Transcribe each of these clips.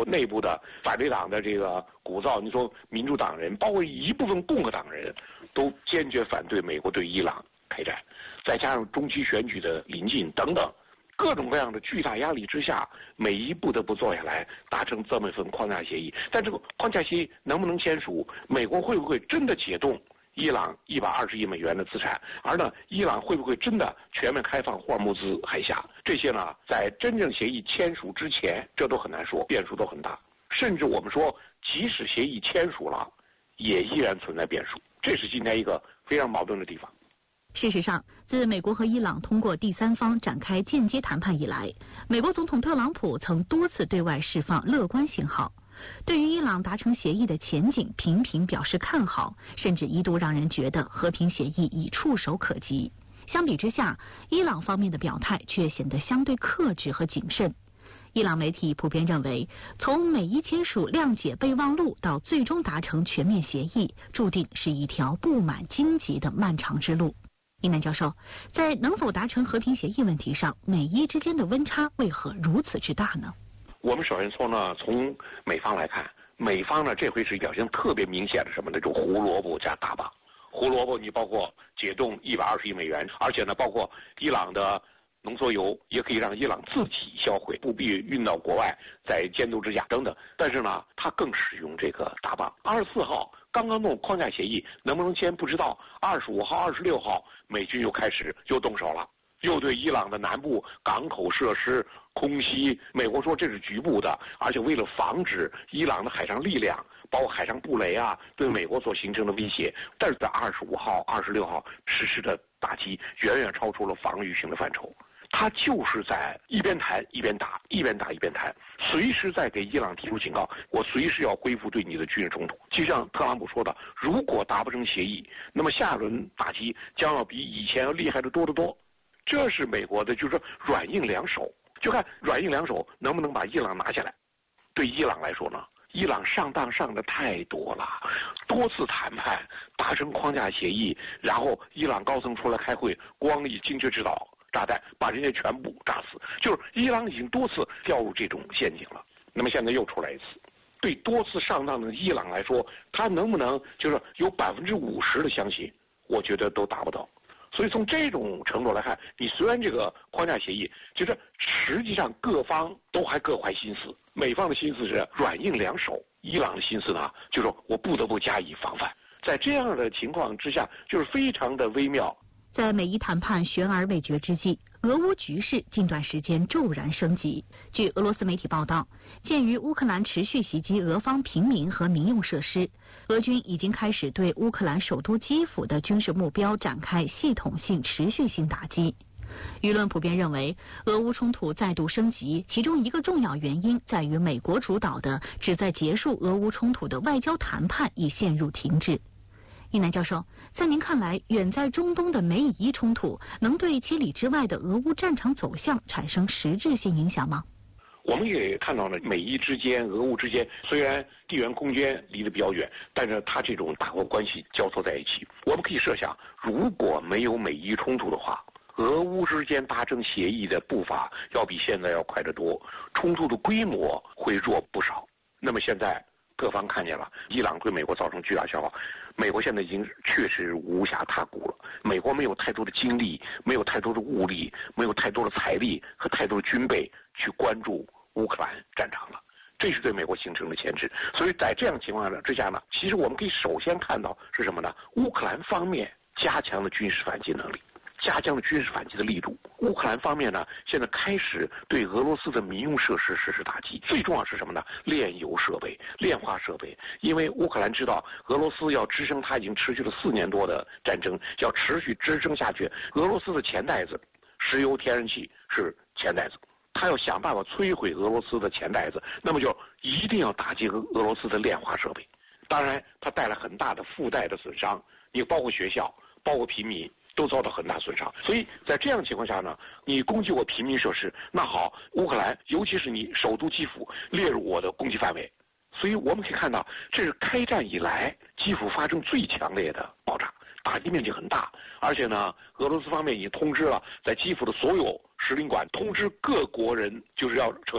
内部的反对党的这个鼓噪，你说民主党人，包括一部分共和党人，都坚决反对美国对伊朗开战，再加上中期选举的临近等等，各种各样的巨大压力之下，美伊不得不坐下来达成这么一份框架协议。但这个框架协议能不能签署，美国会不会真的解冻伊朗120亿美元的资产，而呢，伊朗会不会真的全面开放霍尔木兹海峡？这些呢，在真正协议签署之前，这都很难说，变数都很大。甚至我们说，即使协议签署了，也依然存在变数。这是今天一个非常矛盾的地方。 事实上，自美国和伊朗通过第三方展开间接谈判以来，美国总统特朗普曾多次对外释放乐观信号，对于伊朗达成协议的前景频频表示看好，甚至一度让人觉得和平协议已触手可及。相比之下，伊朗方面的表态却显得相对克制和谨慎。伊朗媒体普遍认为，从美伊签署谅解备忘录到最终达成全面协议，注定是一条布满荆棘的漫长之路。伊南教授，在能否达成和平协议问题上，美伊之间的温差为何如此之大呢？ 我们首先说呢，从美方来看，美方呢这回是表现特别明显的什么那种胡萝卜加大棒。胡萝卜你包括解冻120亿美元，而且呢包括伊朗的浓缩铀也可以让伊朗自己销毁，不必运到国外在监督之下等等。但是呢，他更使用这个大棒。24号刚刚弄框架协议，能不能签不知道。25号、26号，美军又开始又动手了，又对伊朗的南部港口设施空袭。美国说这是局部的，而且为了防止伊朗的海上力量，包括海上布雷啊，对美国所形成的威胁。但是在25号、26号实施的打击远远超出了防御性的范畴。他就是在一边谈一边打，一边打一边谈，随时在给伊朗提出警告，我随时要恢复对你的军事冲突。就像特朗普说的，如果达不成协议，那么下轮打击将要比以前要厉害的多得多。这是美国的，就是说软硬两手，就看软硬两手能不能把伊朗拿下来。对伊朗来说呢，伊朗上当上的太多了，多次谈判达成框架协议，然后伊朗高层出来开会，光以精确制导炸弹把人家全部炸死，就是伊朗已经多次掉入这种陷阱了。那么现在又出来一次，对多次上当的伊朗来说，他能不能就是有50%的相信？我觉得都达不到。所以从这种程度来看，你虽然这个框架协议，就是实际上各方都还各怀心思。美方的心思是软硬两手，伊朗的心思呢，就是说我不得不加以防范。在这样的情况之下，就是非常的微妙。 在美伊谈判悬而未决之际，俄乌局势近段时间骤然升级。据俄罗斯媒体报道，鉴于乌克兰持续袭击俄方平民和民用设施，俄军已经开始对乌克兰首都基辅的军事目标展开系统性、持续性打击。舆论普遍认为，俄乌冲突再度升级，其中一个重要原因在于美国主导的旨在结束俄乌冲突的外交谈判已陷入停滞。伊南教授，在您看来，远在中东的美伊冲突能对千里之外的俄乌战场走向产生实质性影响吗？ 我们也看到了美伊之间、俄乌之间，虽然地缘空间离得比较远，但是它这种大国关系交错在一起。我们可以设想，如果没有美伊冲突的话，俄乌之间达成协议的步伐要比现在要快得多，冲突的规模会弱不少。那么现在各方看见了，伊朗对美国造成巨大消耗，美国现在已经确实无暇他顾了。美国没有太多的精力，没有太多的物力，没有太多的财力和太多的军备去关注乌克兰战场了，这是对美国形成的牵制。所以在这样情况之下呢，其实我们可以首先看到是什么呢？乌克兰方面加强了军事反击能力，加强了军事反击的力度。乌克兰方面呢，现在开始对俄罗斯的民用设施实施打击。最重要是什么呢？炼油设备、炼化设备。因为乌克兰知道俄罗斯要支撑它已经持续了4年多的战争，要持续支撑下去。俄罗斯的钱袋子，石油、天然气是钱袋子，他要想办法摧毁俄罗斯的钱袋子，那么就一定要打击俄罗斯的炼化设备。当然，它带来很大的附带的损伤，你包括学校，包括平民。都遭到很大损伤，所以在这样情况下呢，你攻击我平民设施，那好，乌克兰，尤其是你首都基辅列入我的攻击范围，所以我们可以看到，这是开战以来基辅发生最强烈的爆炸，打击面积很大，而且呢，俄罗斯方面已经通知了在基辅的所有使领馆，通知各国人就是要撤离，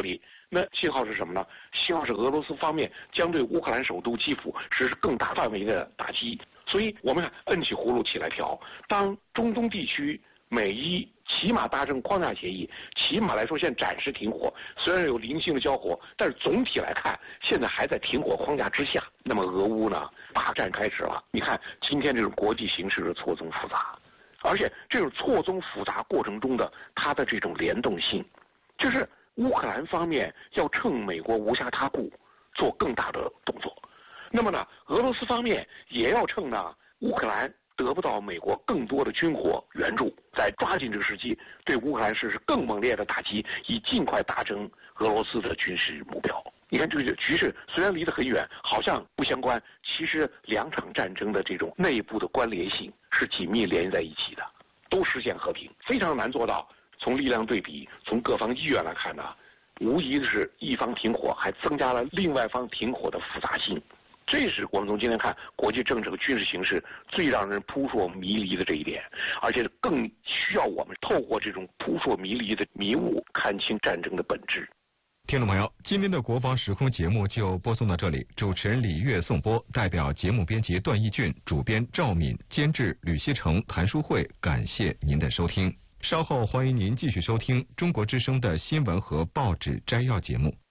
那信号是什么呢？信号是俄罗斯方面将对乌克兰首都基辅实施更大范围的打击。所以我们看摁起葫芦起来调，当中东地区美伊起码达成框架协议，起码来说现在暂时停火，虽然有零星的交火，但是总体来看现在还在停火框架之下。那么俄乌呢，大战开始了。你看今天这种国际形势的错综复杂，而且这种错综复杂过程中的它的这种联动性，就是乌克兰方面要趁美国无暇他顾做更大的动作，那么呢，俄罗斯方面也要趁呢乌克兰得不到美国更多的军火援助，在抓紧这个时机对乌克兰实施更猛烈的打击，以尽快达成俄罗斯的军事目标。你看这个局势虽然离得很远，好像不相关，其实两场战争的这种内部的关联性是紧密连在一起的，都实现和平，非常难做到。从力量对比，从各方意愿来看呢，无疑的是一方停火，还增加了另外方停火的复杂性。这是我们从今天看国际政治和军事形势最让人扑朔迷离的这一点，而且更需要我们透过这种扑朔迷离的迷雾看清战争的本质。 听众朋友，今天的国防时空节目就播送到这里，主持人李月颂播，代表节目编辑段义俊、主编赵敏、监制吕锡成、谭书慧，感谢您的收听。稍后欢迎您继续收听中国之声的新闻和报纸摘要节目。